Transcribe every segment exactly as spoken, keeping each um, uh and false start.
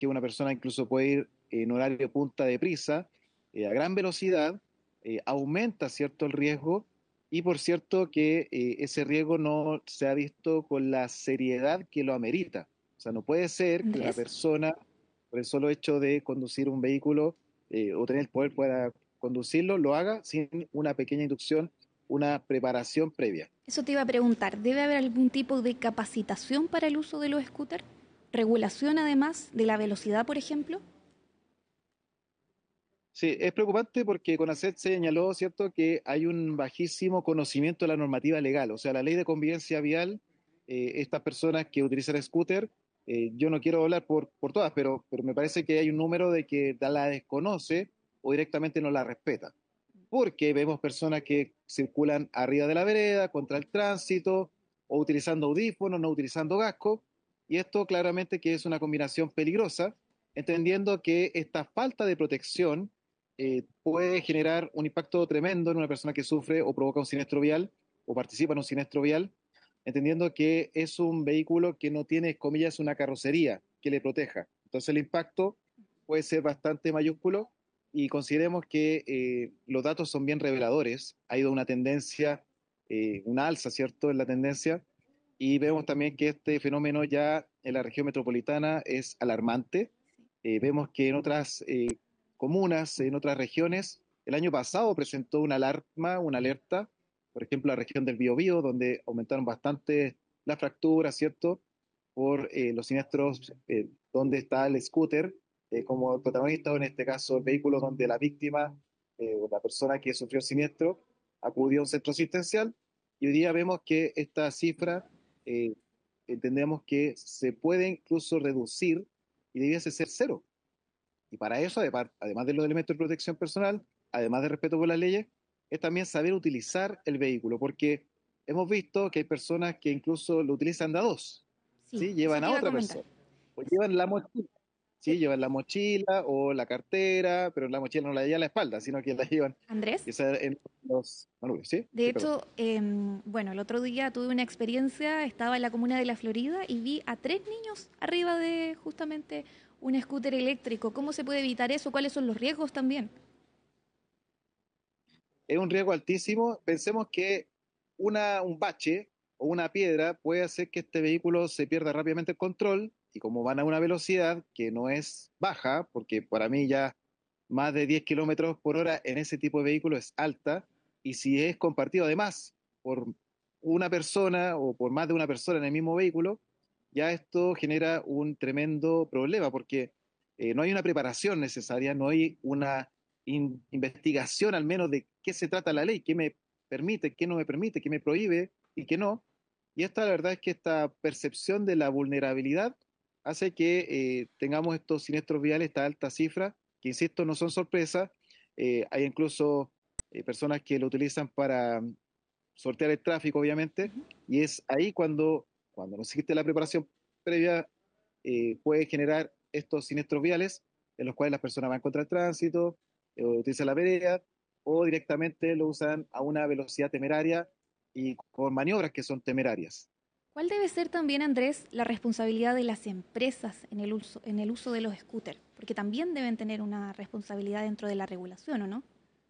que una persona incluso puede ir en horario punta de prisa, eh, a gran velocidad, eh, aumenta, ¿cierto?, el riesgo y por cierto que eh, ese riesgo no se ha visto con la seriedad que lo amerita. O sea, no puede ser que una Andrés. persona, por el solo hecho de conducir un vehículo eh, o tener el poder para conducirlo, lo haga sin una pequeña inducción, una preparación previa. Eso te iba a preguntar, ¿debe haber algún tipo de capacitación para el uso de los scooters? ¿Regulación además de la velocidad, por ejemplo? Sí, es preocupante porque CONACET señaló, ¿cierto?, que hay un bajísimo conocimiento de la normativa legal, o sea, la ley de convivencia vial, eh, estas personas que utilizan scooter, eh, yo no quiero hablar por, por todas, pero, pero me parece que hay un número de que la desconoce o directamente no la respeta, porque vemos personas que circulan arriba de la vereda, contra el tránsito, o utilizando audífonos, no utilizando casco, y esto claramente que es una combinación peligrosa, entendiendo que esta falta de protección eh, puede generar un impacto tremendo en una persona que sufre o provoca un siniestro vial o participa en un siniestro vial, entendiendo que es un vehículo que no tiene, comillas, una carrocería que le proteja. Entonces el impacto puede ser bastante mayúsculo y consideremos que eh, los datos son bien reveladores. Ha ido una tendencia, eh, una alza, ¿cierto?, en la tendencia y vemos también que este fenómeno ya en la región metropolitana es alarmante. Eh, vemos que en otras eh, comunas, en otras regiones, el año pasado presentó una alarma, una alerta, por ejemplo, la región del Biobío, donde aumentaron bastante las fracturas, ¿cierto? Por eh, los siniestros, eh, donde está el scooter eh, como protagonista, o en este caso el vehículo donde la víctima eh, o la persona que sufrió el siniestro acudió a un centro asistencial y hoy día vemos que esta cifra eh, entendemos que se puede incluso reducir y debiese ser cero. Y para eso, además, además de los elementos de protección personal, además de respeto por las leyes, es también saber utilizar el vehículo, porque hemos visto que hay personas que incluso lo utilizan de a dos, Sí, ¿sí? eso Llevan te a iba a otra comentar. persona, o llevan la mochila, ¿sí? De- Llevan la mochila o la cartera, pero la mochila no la llevan a la espalda, sino que la llevan Andrés, quizá en los manubrios, ¿sí? de Sí, perdón. hecho, em, bueno, el otro día tuve una experiencia, estaba en la comuna de La Florida y vi a tres niños arriba de justamente un scooter eléctrico. ¿Cómo se puede evitar eso? ¿Cuáles son los riesgos también? Es un riesgo altísimo. Pensemos que una, un bache o una piedra puede hacer que este vehículo se pierda rápidamente el control y como van a una velocidad que no es baja, porque para mí ya más de diez kilómetros por hora en ese tipo de vehículo es alta, y si es compartido además por una persona o por más de una persona en el mismo vehículo, ya esto genera un tremendo problema porque eh, no hay una preparación necesaria, no hay una in- investigación al menos de qué se trata la ley, qué me permite, qué no me permite, qué me prohíbe y qué no. Y esta, la verdad es que esta percepción de la vulnerabilidad hace que eh, tengamos estos siniestros viales, esta alta cifra, que insisto, no son sorpresa. Eh, hay incluso eh, personas que lo utilizan para mm, sortear el tráfico, obviamente, y es ahí cuando, cuando no existe la preparación previa, eh, puede generar estos siniestros viales en los cuales las personas van contra el tránsito, eh, utilizan la vereda o directamente lo usan a una velocidad temeraria y con maniobras que son temerarias. ¿Cuál debe ser también, Andrés, la responsabilidad de las empresas en el uso, en el uso de los scooters? Porque también deben tener una responsabilidad dentro de la regulación, ¿o no?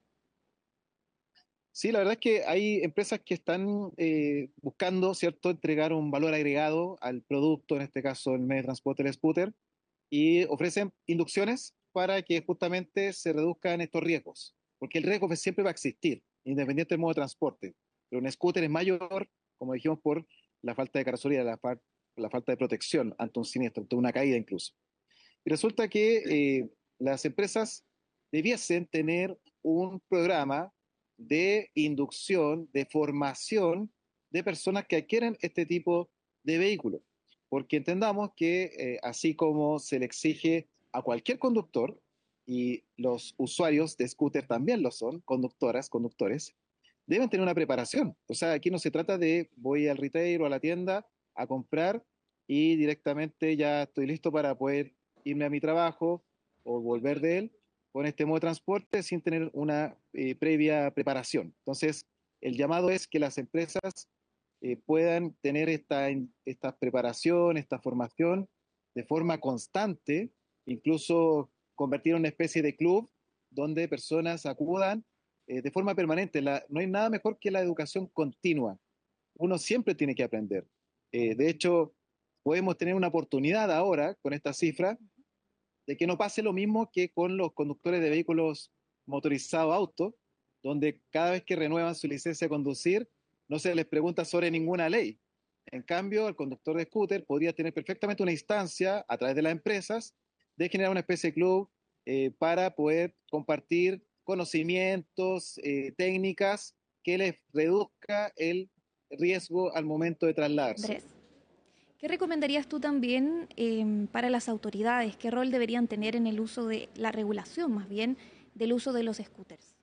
Sí, la verdad es que hay empresas que están eh, buscando, ¿cierto?, entregar un valor agregado al producto, en este caso el medio de transporte, el scooter, y ofrecen inducciones para que justamente se reduzcan estos riesgos, porque el riesgo siempre va a existir, independiente del modo de transporte, pero un scooter es mayor, como dijimos, por la falta de carrocería, la, fa- la falta de protección ante un siniestro, ante una caída incluso. Y resulta que eh, las empresas debiesen tener un programa de inducción, de formación de personas que adquieren este tipo de vehículos. Porque entendamos que eh, así como se le exige a cualquier conductor, y los usuarios de scooter también lo son, conductoras, conductores, deben tener una preparación. O sea, aquí no se trata de voy al retail o a la tienda a comprar y directamente ya estoy listo para poder irme a mi trabajo o volver de él con este modo de transporte sin tener una eh, previa preparación. Entonces, el llamado es que las empresas eh, puedan tener esta, esta preparación, esta formación de forma constante incluso convertir en una especie de club donde personas acudan eh, de forma permanente. La, no hay nada mejor que la educación continua. Uno siempre tiene que aprender. Eh, de hecho, podemos tener una oportunidad ahora con esta cifra de que no pase lo mismo que con los conductores de vehículos motorizados autos, donde cada vez que renuevan su licencia de conducir, no se les pregunta sobre ninguna ley. En cambio, el conductor de scooter podría tener perfectamente una instancia a través de las empresas de generar una especie de club eh, para poder compartir conocimientos, eh, técnicas que les reduzca el riesgo al momento de trasladarse. Andrés, ¿qué recomendarías tú también eh, para las autoridades? ¿Qué rol deberían tener en el uso de la regulación, más bien, del uso de los scooters?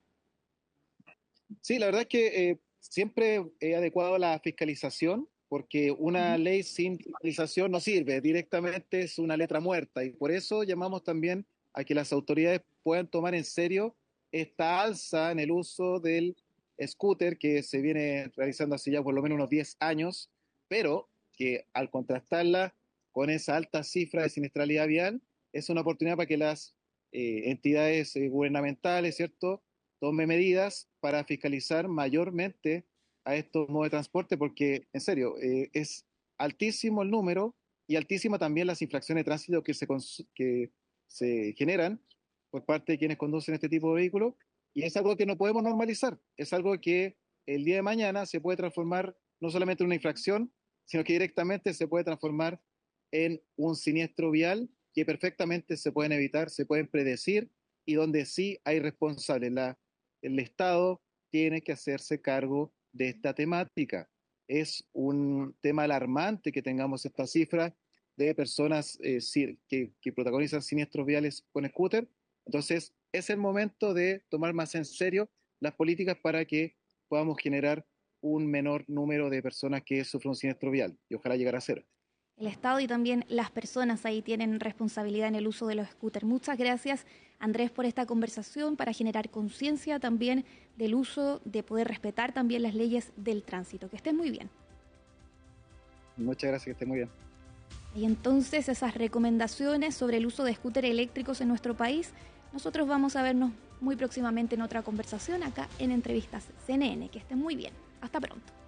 Sí, la verdad es que eh, siempre he adecuado la fiscalización, porque una Ujú. ley sin fiscalización no sirve, directamente es una letra muerta, y por eso llamamos también a que las autoridades puedan tomar en serio esta alza en el uso del scooter que se viene realizando hace ya por lo menos unos diez años, pero que al contrastarla con esa alta cifra de siniestralidad vial, es una oportunidad para que las eh, entidades eh, gubernamentales, ¿cierto?, tome medidas para fiscalizar mayormente a estos modos de transporte, porque en serio, eh, es altísimo el número y altísima también las infracciones de tránsito que se, que se generan por parte de quienes conducen este tipo de vehículos, y es algo que no podemos normalizar, es algo que el día de mañana se puede transformar no solamente en una infracción, sino que directamente se puede transformar en un siniestro vial que perfectamente se pueden evitar, se pueden predecir y donde sí hay responsables. La, el Estado tiene que hacerse cargo de esta temática. Es un tema alarmante que tengamos esta cifra de personas eh, que, que protagonizan siniestros viales con scooter. Entonces, es el momento de tomar más en serio las políticas para que podamos generar un menor número de personas que sufren un siniestro vial y ojalá llegar a cero. El Estado y también las personas ahí tienen responsabilidad en el uso de los scooters. Muchas gracias, Andrés, por esta conversación para generar conciencia también del uso, de poder respetar también las leyes del tránsito. Que estés muy bien. Muchas gracias, que esté muy bien. Y entonces esas recomendaciones sobre el uso de scooters eléctricos en nuestro país, nosotros vamos a vernos muy próximamente en otra conversación acá en Entrevistas C N N. Que estén muy bien. Hasta pronto.